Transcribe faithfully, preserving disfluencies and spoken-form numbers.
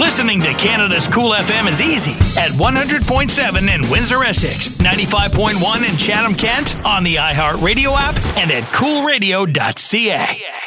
Listening to Canada's Cool F M is easy at one hundred point seven in Windsor, Essex, ninety-five point one in Chatham, Kent, on the iHeartRadio app, and at cool radio dot c a.